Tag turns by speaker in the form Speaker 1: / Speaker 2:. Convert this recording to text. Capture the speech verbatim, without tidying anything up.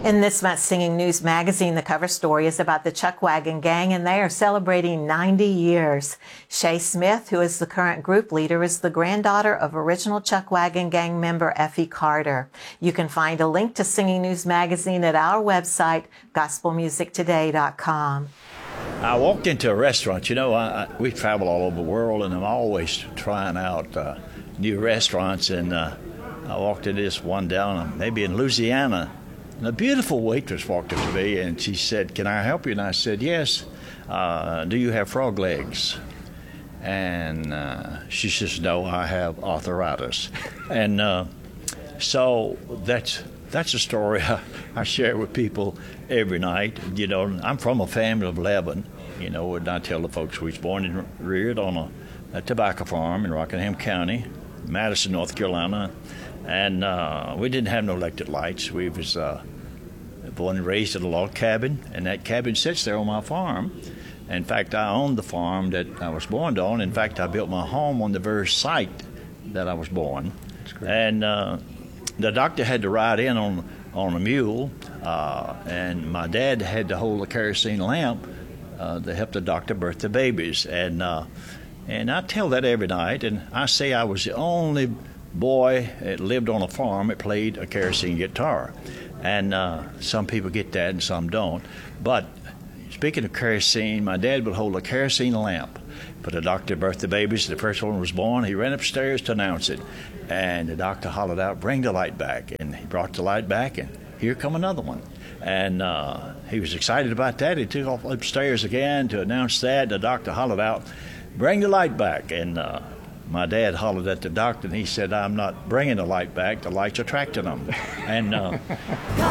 Speaker 1: In this month's Singing News magazine, the cover story is about the Chuck Wagon Gang, and they are celebrating ninety years. Shay Smith, who is the current group leader, is the granddaughter of original Chuck Wagon Gang member Effie Carter. You can find a link to Singing News magazine at our website, gospel music today dot com.
Speaker 2: I walked into a restaurant. You know, I, I, we travel all over the world, and I'm always trying out uh, new restaurants. And uh, I walked into this one down, maybe in Louisiana, and a beautiful waitress walked up to me, and she said, "Can I help you?" And I said, "Yes. Uh, do you have frog legs?" And uh, she says, "No, I have arthritis." And uh, so that's that's a story I, I share with people every night. You know, I'm from a family of eleven. You know, and I tell the folks we was born and reared on a, a tobacco farm in Rockingham County, Madison, North Carolina. And uh, we didn't have no electric lights. We was uh, born and raised in a log cabin, and that cabin sits there on my farm. In fact, I owned the farm that I was born on. In fact, I built my home on the very site that I was born.
Speaker 3: That's great.
Speaker 2: And uh, the doctor had to ride in on on a mule, uh, and my dad had to hold a kerosene lamp uh, to help the doctor birth the babies. And uh, and I tell that every night, and I say I was the only boy that lived on a farm that played a kerosene guitar. And uh, some people get that and some don't. But speaking of kerosene, my dad would hold a kerosene lamp for the doctor to birth the babies. The first one was born. He ran upstairs to announce it. And the doctor hollered out, "Bring the light back." And he brought the light back, and here come another one. And uh, he was excited about that. He took off upstairs again to announce that. The doctor hollered out, "Bring the light back." And uh, my dad hollered at the doctor, and he said, "I'm not bringing the light back. The light's attracting them." And uh,